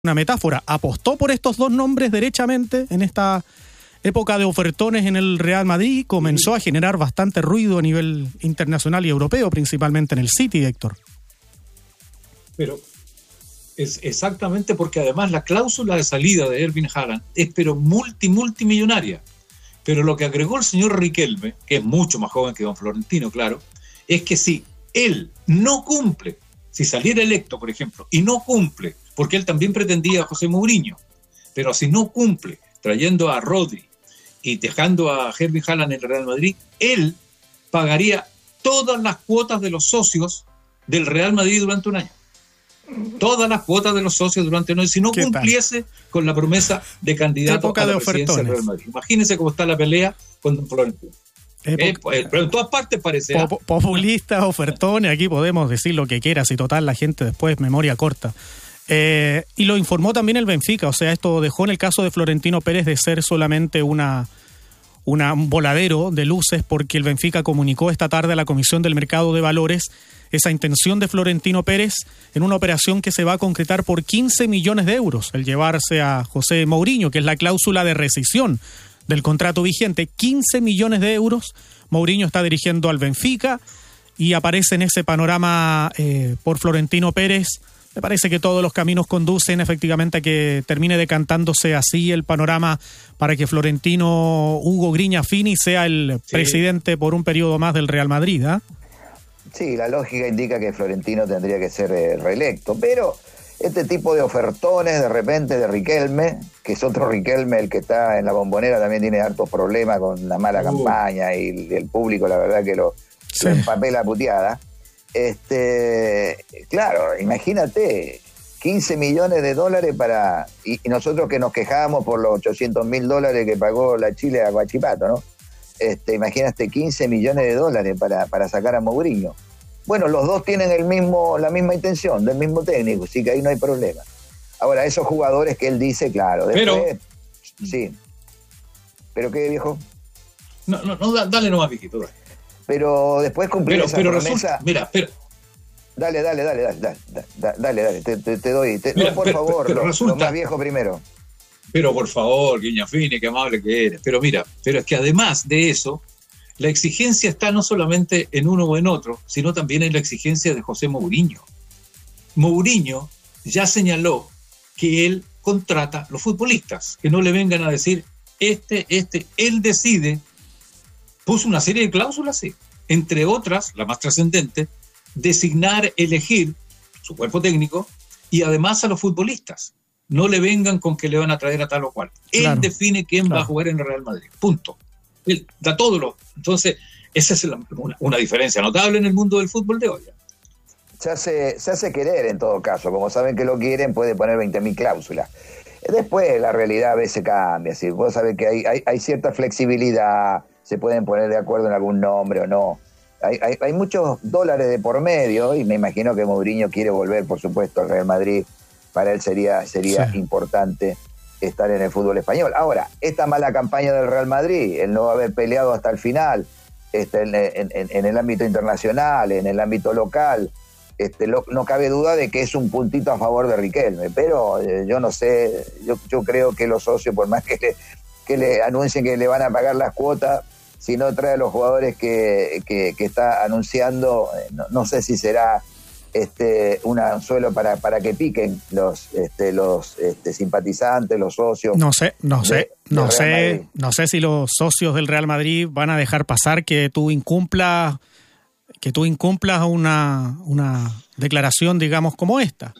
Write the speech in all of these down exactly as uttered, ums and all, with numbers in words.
una metáfora, apostó por estos dos nombres derechamente en esta época de ofertones en el Real Madrid, comenzó a generar bastante ruido a nivel internacional y europeo, principalmente en el City, Héctor. Pero es exactamente porque además la cláusula de salida de Erling Haaland es pero multi, multimillonaria. Pero lo que agregó el señor Riquelme, que es mucho más joven que don Florentino, claro, es que si él no cumple, si saliera electo, por ejemplo, y no cumple, porque él también pretendía a José Mourinho, pero si no cumple, trayendo a Rodri y dejando a Erling Haaland en el Real Madrid, él pagaría todas las cuotas de los socios del Real Madrid durante un año. Todas las cuotas de los socios durante un año, si no cumpliese tal? con la promesa de candidato Época a la de presidencia del Real Madrid. Imagínense cómo está la pelea con don Florentino. Eh, pues, pero en todas partes parece. ¿eh? Populistas, ofertones, aquí podemos decir lo que quieras y total, la gente después memoria corta. Eh, y lo informó también el Benfica, o sea, esto dejó en el caso de Florentino Pérez de ser solamente una, una, un voladero de luces, porque el Benfica comunicó esta tarde a la Comisión del Mercado de Valores esa intención de Florentino Pérez en una operación que se va a concretar por quince millones de euros, el llevarse a José Mourinho, que es la cláusula de rescisión del contrato vigente, quince millones de euros. Mourinho está dirigiendo al Benfica y aparece en ese panorama eh, por Florentino Pérez. Me parece que todos los caminos conducen efectivamente a que termine decantándose así el panorama para que Florentino Hugo Griña Fini sea el sí. presidente por un periodo más del Real Madrid, ¿ah? ¿eh? Sí, la lógica indica que Florentino tendría que ser eh, reelecto, pero este tipo de ofertones de repente de Riquelme, que es otro Riquelme, el que está en la Bombonera, también tiene hartos problemas con la mala uh. campaña y el, el público, la verdad que lo, sí. lo empapela puteada. Este, claro, imagínate, quince millones de dólares para, y, y nosotros que nos quejábamos por los ochocientos mil dólares que pagó la Chile a Guachipato, ¿no? Este, imagínate quince millones de dólares para, para sacar a Mourinho. Bueno, los dos tienen el mismo, la misma intención, del mismo técnico, así que ahí no hay problema. Ahora, esos jugadores que él dice, claro, después, pero, sí. ¿Pero qué, viejo? No, no, no dale nomás, viejito, dale. Pero después cumplir pero, esa pero promesa... Resulta, mira, pero... Dale, dale, dale, dale, dale, dale, dale, dale te, te, te doy. Te, mira, no, por pero, favor, pero lo, resulta, lo más viejo primero. Pero por favor, Guiña Fini, qué amable que eres. Pero mira, pero es que además de eso, la exigencia está no solamente en uno o en otro, sino también en la exigencia de José Mourinho. Mourinho ya señaló que él contrata los futbolistas, que no le vengan a decir, este, este, él decide, puso una serie de cláusulas, sí, entre otras, la más trascendente, designar, elegir su cuerpo técnico y además a los futbolistas. No le vengan con que le van a traer a tal o cual. Él claro, define quién claro. va a jugar en el Real Madrid. Punto. Él da todo lo... Entonces, esa es la, una, una diferencia notable en el mundo del fútbol de hoy. Se hace, se hace querer en todo caso. Como saben que lo quieren, puede poner veinte mil cláusulas. Después la realidad a veces cambia. ¿Sí? Vos sabés que hay, hay, hay cierta flexibilidad. Se pueden poner de acuerdo en algún nombre o no. Hay, hay, hay muchos dólares de por medio y me imagino que Mourinho quiere volver, por supuesto, al Real Madrid. Para él sería, sería sí. importante estar en el fútbol español. Ahora, esta mala campaña del Real Madrid, el no haber peleado hasta el final, este, en, en, en el ámbito internacional, en el ámbito local, este, lo, no cabe duda de que es un puntito a favor de Riquelme, pero eh, yo no sé, yo, yo creo que los socios, por más que le, que le anuncien que le van a pagar las cuotas, si no trae a los jugadores que, que, que está anunciando, eh, no, no sé si será... Este, un anzuelo para, para que piquen los, este, los este, simpatizantes, los socios. No sé, no sé, de, no de sé, no sé si los socios del Real Madrid van a dejar pasar que tú incumplas, que tú incumplas una, una declaración, digamos, como esta.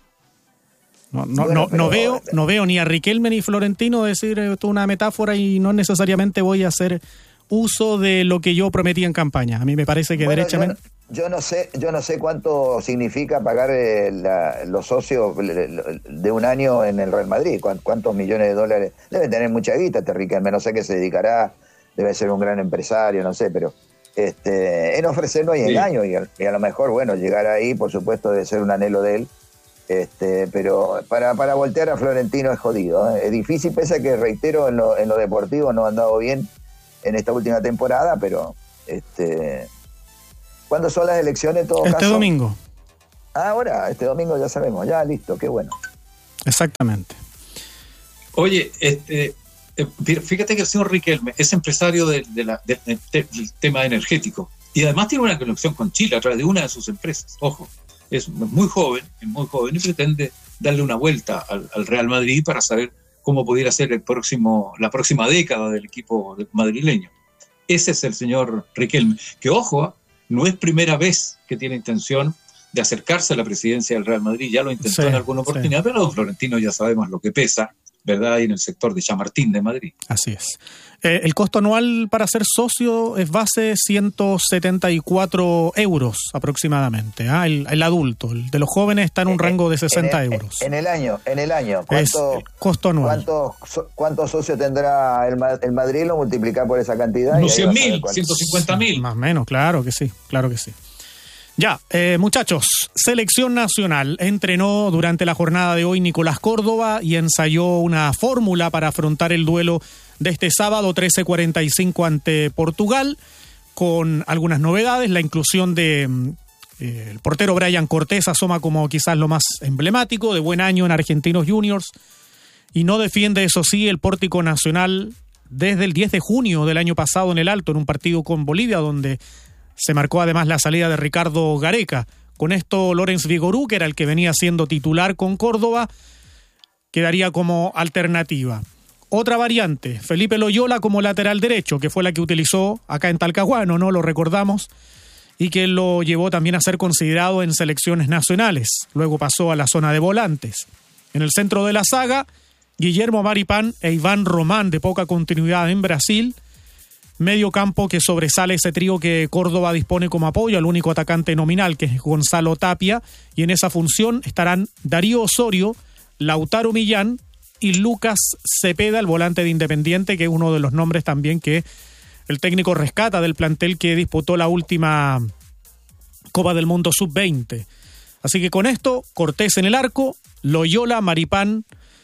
No, no, bueno, no, pero, no veo, no veo ni a Riquelme ni Florentino decir esto es una metáfora y no necesariamente voy a hacer uso de lo que yo prometí en campaña. A mí me parece que bueno, derechamente. Yo... Yo no sé, yo no sé cuánto significa pagar eh, la, los socios de un año en el Real Madrid, cuántos millones de dólares. Debe tener mucha guita este Riquelme, no sé qué se dedicará, debe ser un gran empresario, no sé, pero este, en ofrecer no hay sí. engaño y a, y a lo mejor, bueno, llegar ahí, por supuesto, debe ser un anhelo de él, este, pero para, para voltear a Florentino es jodido, ¿eh? Es difícil, pese a que, reitero, en lo, en lo deportivo no ha andado bien en esta última temporada, pero... este ¿Cuándo son las elecciones en todo este caso? Este domingo. Ah, ahora, este domingo ya sabemos. Ya, listo, qué bueno. Exactamente. Oye, este, fíjate que el señor Riquelme es empresario de, de la, de, de, de, del tema energético y además tiene una conexión con Chile a través de una de sus empresas. Ojo, es muy joven, es muy joven y pretende darle una vuelta al, al Real Madrid para saber cómo pudiera ser el próximo, la próxima década del equipo madrileño. Ese es el señor Riquelme, que ojo, no es primera vez que tiene intención de acercarse a la presidencia del Real Madrid, ya lo intentó sí, en alguna oportunidad, sí. Pero don Florentino ya sabemos lo que pesa, ¿verdad? Ahí en el sector de Chamartín de Madrid. Así es. Eh, el costo anual para ser socio es base ciento setenta y cuatro euros aproximadamente. ¿eh? El, el adulto, el de los jóvenes está en un en, rango de sesenta en el, euros. En el año, en el año. ¿Cuánto, es costo anual. ¿Cuántos cuánto socios tendrá el, el Madrid? Lo multiplica por esa cantidad. Unos cien mil, ciento cincuenta mil. Más o menos, claro que sí, claro que sí. Ya, eh, muchachos, selección nacional. Entrenó durante la jornada de hoy Nicolás Córdoba y ensayó una fórmula para afrontar el duelo de este sábado trece cuarenta y cinco ante Portugal, con algunas novedades. La inclusión de eh, el portero Brian Cortés asoma como quizás lo más emblemático, de buen año en Argentinos Juniors, y no defiende, eso sí, el pórtico nacional desde el diez de junio del año pasado en el Alto, en un partido con Bolivia, donde se marcó además la salida de Ricardo Gareca. Con esto, Lorenz Vigorú, que era el que venía siendo titular con Córdoba, quedaría como alternativa. Otra variante, Felipe Loyola como lateral derecho, que fue la que utilizó acá en Talcahuano, ¿no? Lo recordamos, y que lo llevó también a ser considerado en selecciones nacionales. Luego pasó a la zona de volantes. En el centro de la saga, Guillermo Maripán e Iván Román, de poca continuidad en Brasil. Medio campo que sobresale ese trío que Córdoba dispone como apoyo al único atacante nominal, que es Gonzalo Tapia, y en esa función estarán Darío Osorio, Lautaro Millán y Lucas Cepeda, el volante de Independiente, que es uno de los nombres también que el técnico rescata del plantel que disputó la última Copa del Mundo sub veinte. Así que con esto, Cortés en el arco, Loyola, Maripán,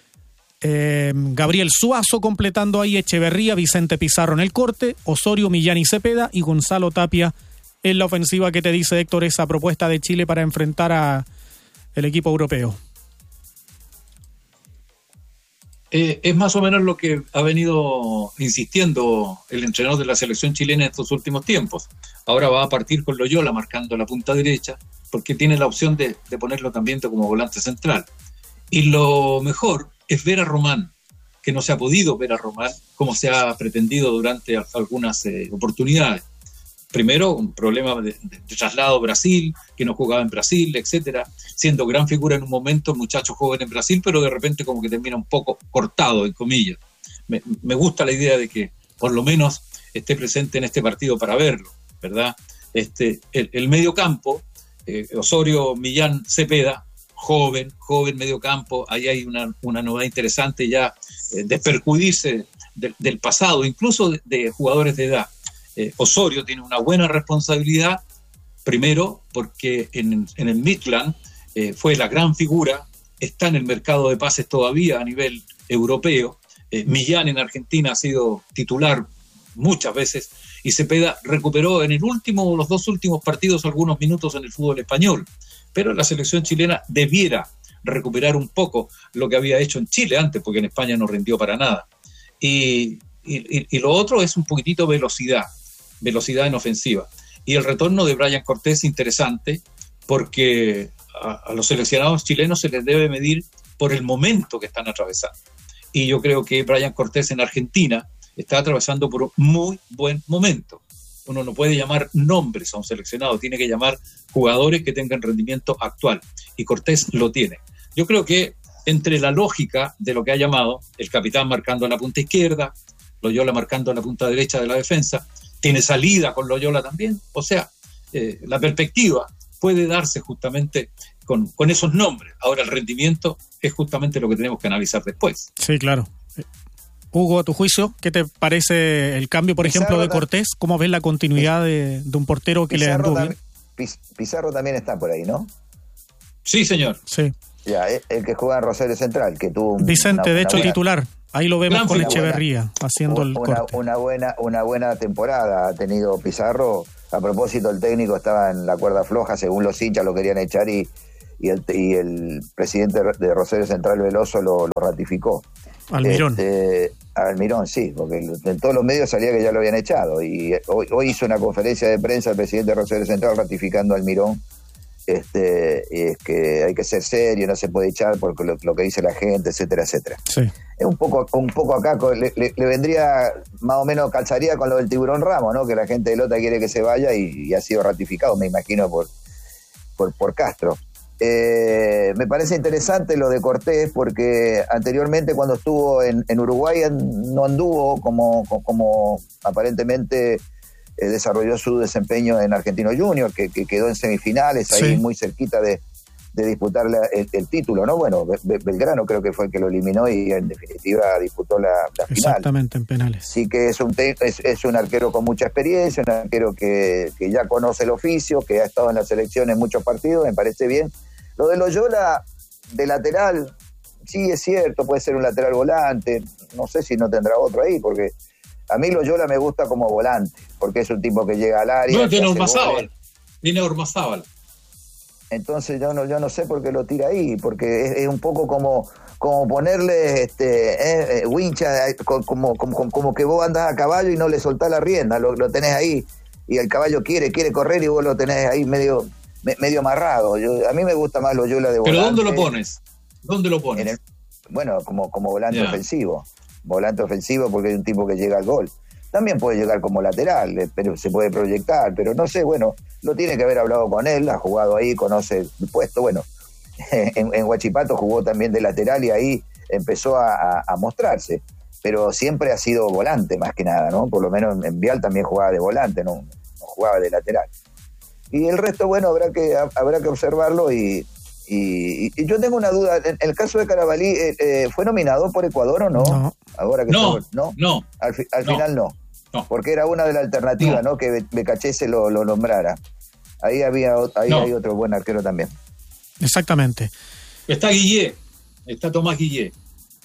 Eh, Gabriel Suazo completando ahí, Echeverría, Vicente Pizarro en el corte, Osorio, Millán y Cepeda, y Gonzalo Tapia en la ofensiva. ¿Qué te dice, Héctor, esa propuesta de Chile para enfrentar a el equipo europeo? Eh, es más o menos lo que ha venido insistiendo el entrenador de la selección chilena en estos últimos tiempos. Ahora va a partir con Loyola marcando la punta derecha, porque tiene la opción de, de ponerlo también como volante central. Y lo mejor es ver a Román, que no se ha podido ver a Román como se ha pretendido durante algunas eh, oportunidades. Primero, un problema de, de, de traslado a Brasil, que no jugaba en Brasil, etcétera, siendo gran figura en un momento, muchacho joven en Brasil, pero de repente como que termina un poco cortado, en comillas. Me, me gusta la idea de que por lo menos esté presente en este partido para verlo, ¿verdad? Este, el, el medio campo, eh, Osorio, Millán, Cepeda, joven, joven medio campo, ahí hay una, una novedad interesante ya, eh, despercudirse de, del pasado, incluso de, de jugadores de edad. Eh, Osorio tiene una buena responsabilidad, primero porque en, en el Midland eh, fue la gran figura, está en el mercado de pases todavía a nivel europeo, eh, Millán en Argentina ha sido titular muchas veces, y Cepeda recuperó en el último, los dos últimos partidos algunos minutos en el fútbol español. Pero la selección chilena debiera recuperar un poco lo que había hecho en Chile antes, porque en España no rindió para nada. Y, y, y lo otro es un poquitito velocidad, velocidad en ofensiva. Y el retorno de Brian Cortés interesante, porque a, a los seleccionados chilenos se les debe medir por el momento que están atravesando. Y yo creo que Brian Cortés en Argentina está atravesando por un muy buen momento. Uno no puede llamar nombres a un seleccionado, tiene que llamar jugadores que tengan rendimiento actual, y Cortés lo tiene. Yo creo que entre la lógica de lo que ha llamado, el capitán marcando la punta izquierda, Loyola marcando la punta derecha de la defensa, tiene salida con Loyola también, o sea, eh, la perspectiva puede darse justamente con, con esos nombres. Ahora el rendimiento es justamente lo que tenemos que analizar después. Sí, claro. Hugo, a tu juicio, ¿qué te parece el cambio, por Pizarro ejemplo, de Cortés? ¿Cómo ves la continuidad de, de un portero que Pizarro le anduvo bien? Pizarro también está por ahí, ¿no? Sí, señor. Sí. Ya, el que juega en Rosario Central, que tuvo un, Vicente, una, de hecho, buena, titular. Ahí lo vemos con Echeverría buena, haciendo el una, corte. Una buena, una buena temporada ha tenido Pizarro. A propósito, el técnico estaba en la cuerda floja, según los hinchas lo querían echar y, y el, y el presidente de Rosario Central Veloso lo, lo ratificó. Almirón. Este, Almirón, sí, porque en todos los medios salía que ya lo habían echado. Y hoy, hoy hizo una conferencia de prensa el presidente de Rosario Central ratificando a Almirón. Este, y es que hay que ser serio, no se puede echar porque lo, lo que dice la gente, etcétera, etcétera. Sí. Es un poco, un poco acá, le, le, le vendría más o menos, calzaría con lo del Tiburón Ramos, ¿no? Que la gente de Lota quiere que se vaya y, y ha sido ratificado, me imagino, por, por, por Castro. Eh, me parece interesante lo de Cortés porque anteriormente cuando estuvo en, en Uruguay no anduvo como, como aparentemente eh, desarrolló su desempeño en Argentino Junior, que, que quedó en semifinales, ahí sí, muy cerquita de, de disputar la, el, el título, ¿no? Bueno, Belgrano creo que fue el que lo eliminó y en definitiva disputó la, la final. Exactamente, en penales. Sí que es un, es, es un arquero con mucha experiencia, un arquero que, que ya conoce el oficio, que ha estado en la selección en muchos partidos, me parece bien. Lo de Loyola de lateral, sí es cierto, puede ser un lateral volante, no sé si no tendrá otro ahí, porque a mí Loyola me gusta como volante, porque es un tipo que llega al área. No, tiene Ormazábal, tiene Ormazábal. Entonces yo no, yo no sé por qué lo tira ahí, porque es, es un poco como, como ponerle este eh, wincha, eh, como, como, como que vos andás a caballo y no le soltás la rienda, lo, lo tenés ahí, y el caballo quiere, quiere correr y vos lo tenés ahí medio... medio amarrado. Yo, a mí me gusta más Loyola de volante. ¿Pero dónde lo pones? ¿Dónde lo pones? En el, bueno, como, como volante yeah. ofensivo. Volante ofensivo porque hay un tipo que llega al gol. También puede llegar como lateral, pero se puede proyectar, pero no sé, bueno, lo tiene que haber hablado con él, ha jugado ahí, conoce el puesto. Bueno, en, en Huachipato jugó también de lateral y ahí empezó a, a, a mostrarse, pero siempre ha sido volante más que nada, ¿no? Por lo menos en, en Vial también jugaba de volante, no, no jugaba de lateral. Y el resto, bueno, habrá que habrá que observarlo y, y, y yo tengo una duda. En el caso de Carabalí, eh, eh, ¿fue nominado por Ecuador o no? No. Ahora que no, estamos, ¿no? no. Al, fi, al no, final no. no. Porque era una de las alternativas, ¿no? ¿no? Que Becachese lo, lo nombrara. Ahí había ahí no. hay otro buen arquero también. Exactamente. Está Guillé, está Tomás Guillé.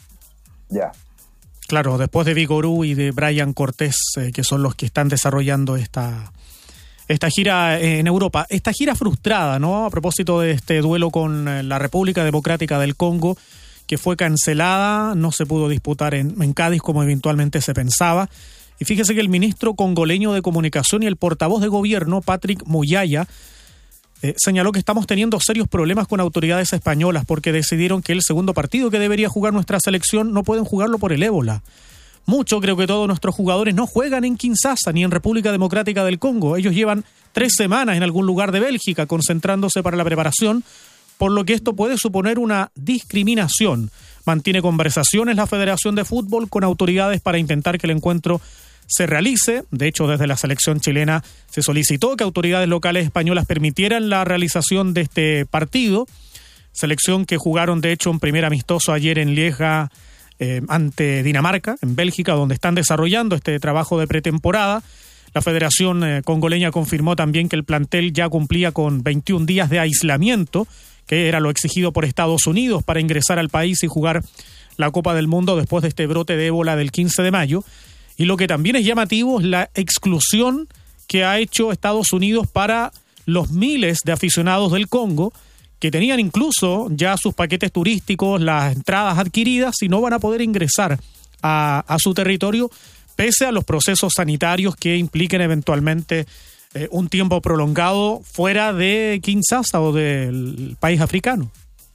Ya. Claro, después de Vigorú y de Brian Cortés, eh, que son los que están desarrollando esta... Esta gira en Europa, esta gira frustrada, ¿no? A propósito de este duelo con la República Democrática del Congo, que fue cancelada, no se pudo disputar en, en Cádiz como eventualmente se pensaba. Y fíjese que el ministro congoleño de Comunicación y el portavoz de gobierno, Patrick Muyaya, eh, señaló que estamos teniendo serios problemas con autoridades españolas porque decidieron que el segundo partido que debería jugar nuestra selección no pueden jugarlo por el ébola. Mucho, creo que todos nuestros jugadores no juegan en Kinshasa ni en República Democrática del Congo. Ellos llevan tres semanas en algún lugar de Bélgica concentrándose para la preparación, por lo que esto puede suponer una discriminación. Mantiene conversaciones la Federación de Fútbol con autoridades para intentar que el encuentro se realice. De hecho, desde la selección chilena se solicitó que autoridades locales españolas permitieran la realización de este partido. Selección que jugaron, de hecho, un primer amistoso ayer en Lieja, Eh, ante Dinamarca, en Bélgica, donde están desarrollando este trabajo de pretemporada. La Federación eh, Congoleña confirmó también que el plantel ya cumplía con veintiún días de aislamiento, que era lo exigido por Estados Unidos para ingresar al país y jugar la Copa del Mundo después de este brote de ébola del quince de mayo. Y lo que también es llamativo es la exclusión que ha hecho Estados Unidos para los miles de aficionados del Congo, que tenían incluso ya sus paquetes turísticos, las entradas adquiridas, y no van a poder ingresar a, a su territorio, pese a los procesos sanitarios que impliquen eventualmente eh, un tiempo prolongado fuera de Kinshasa o del país africano.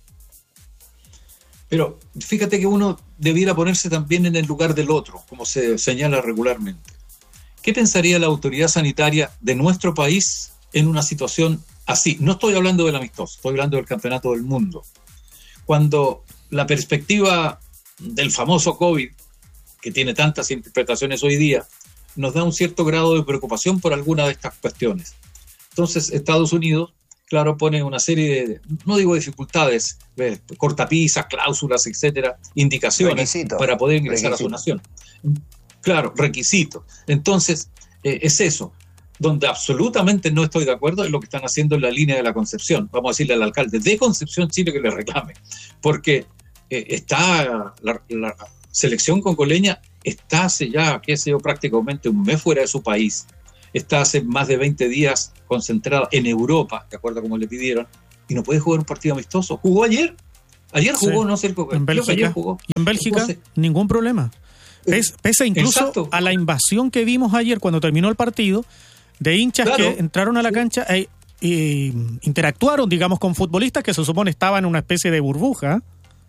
Pero fíjate que uno debiera ponerse también en el lugar del otro, como se señala regularmente. ¿Qué pensaría la autoridad sanitaria de nuestro país en una situación así? No estoy hablando del amistoso, estoy hablando del campeonato del mundo. Cuando la perspectiva del famoso COVID, que tiene tantas interpretaciones hoy día, nos da un cierto grado de preocupación por alguna de estas cuestiones. Entonces, Estados Unidos, claro, pone una serie de, no digo dificultades, ¿ves? Cortapisas, cláusulas, etcétera, indicaciones requisito, para poder ingresar requisito. a su nación. Claro, requisitos. Entonces, eh, es eso. Donde absolutamente no estoy de acuerdo es lo que están haciendo en la línea de la Concepción. Vamos a decirle al alcalde de Concepción, Chile, que le reclame. Porque eh, está la, la selección congoleña está hace ya, qué sé yo, prácticamente un mes fuera de su país. Está hace más de veinte días concentrada en Europa, de acuerdo a como le pidieron, y no puede jugar un partido amistoso. ¿Jugó ayer? Ayer jugó, sí. no sé, en Bélgica, ayer jugó. Y en Bélgica, Entonces, ningún problema. Pese, pese incluso exacto. a la invasión que vimos ayer cuando terminó el partido, de hinchas claro, que entraron a la sí. cancha e, e interactuaron, digamos, con futbolistas que se supone estaban en una especie de burbuja.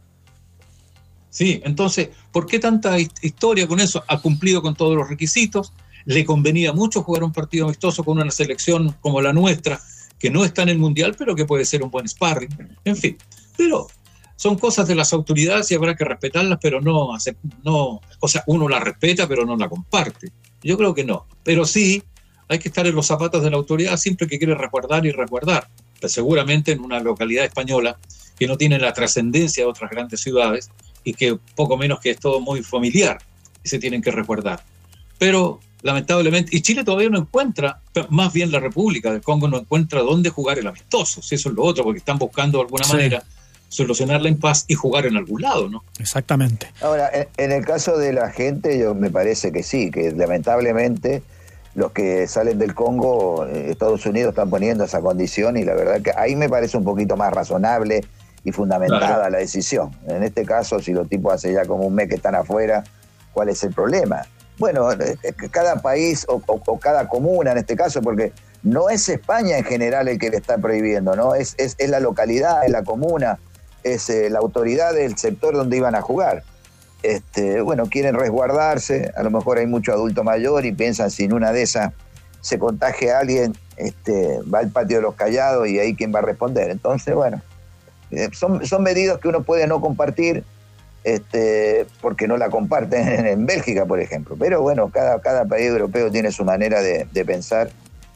Sí, entonces, ¿por qué tanta historia con eso? Ha cumplido con todos los requisitos, le convenía mucho jugar un partido amistoso con una selección como la nuestra, que no está en el Mundial, pero que puede ser un buen sparring, en fin. Pero son cosas de las autoridades y habrá que respetarlas, pero no, no, o sea, uno la respeta, pero no la comparte. Yo creo que no, pero sí hay que estar en los zapatos de la autoridad siempre que quiere resguardar y resguardar. Pero seguramente en una localidad española que no tiene la trascendencia de otras grandes ciudades, y que poco menos que es todo muy familiar y se tienen que resguardar. Pero lamentablemente, y Chile todavía no encuentra, más bien la República del Congo no encuentra dónde jugar el amistoso, si eso es lo otro, porque están buscando de alguna sí. manera solucionarla en paz y jugar en algún lado, ¿no? Exactamente. Ahora, en, en el caso de la gente, yo me parece que sí, que lamentablemente los que salen del Congo, eh, Estados Unidos están poniendo esa condición y la verdad que ahí me parece un poquito más razonable y fundamentada claro. la decisión. En este caso, si los tipos hace ya como un mes que están afuera, ¿cuál es el problema? Bueno, cada país o, o, o cada comuna en este caso, porque no es España en general el que le está prohibiendo, ¿no? Es, es, es la localidad, es la comuna, es eh, la autoridad del sector donde iban a jugar. Este, bueno, quieren resguardarse, a lo mejor hay mucho adulto mayor y piensan si en una de esas se contagia a alguien, este, va al patio de los callados y ahí quién va a responder. Entonces, bueno, Son, son medidas que uno puede no compartir este, porque no la comparten en, en Bélgica, por ejemplo. Pero bueno, cada, cada país europeo tiene su manera de, de pensar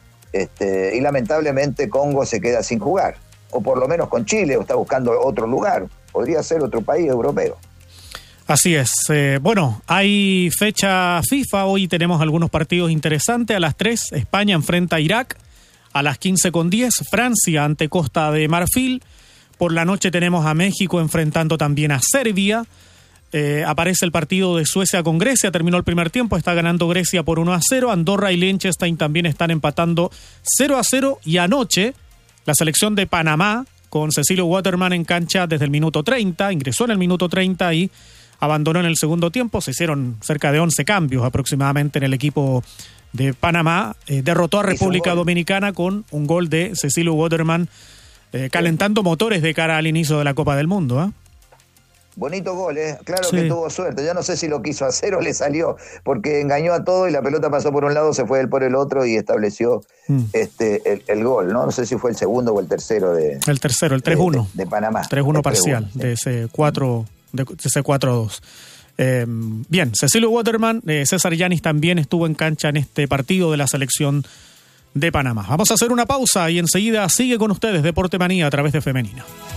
este, y lamentablemente Congo se queda sin jugar. O por lo menos con Chile, o está buscando otro lugar. Podría ser otro país europeo. Así es. Eh, bueno, hay fecha FIFA. Hoy tenemos algunos partidos interesantes. A las tres, España enfrenta a Irak. A las quince con diez, Francia ante Costa de Marfil. Por la noche tenemos a México enfrentando también a Serbia. Eh, aparece el partido de Suecia con Grecia. Terminó el primer tiempo. Está ganando Grecia por uno a cero. Andorra y Liechtenstein también están empatando cero a cero. Y anoche, la selección de Panamá, con Cecilio Waterman en cancha desde el minuto treinta. Ingresó en el minuto treinta y abandonó en el segundo tiempo. Se hicieron cerca de once cambios aproximadamente en el equipo de Panamá. Eh, derrotó a República Dominicana con un gol de Cecilio Waterman. Eh, calentando motores de cara al inicio de la Copa del Mundo, ¿eh? Bonito gol, ¿eh? Claro sí. que tuvo suerte. Yo no sé si lo quiso hacer o le salió, porque engañó a todo y la pelota pasó por un lado, se fue él por el otro y estableció mm. este el, el gol, ¿no? No sé si fue el segundo o el tercero de... El tercero, el tres uno. De, de Panamá. tres uno parcial, sí. de ese cuatro de ese cuatro a dos. Eh, bien, Cecilio Waterman, eh, César Yanis también estuvo en cancha en este partido de la selección de Panamá. Vamos a hacer una pausa y enseguida sigue con ustedes Deporte Manía a través de Femenino.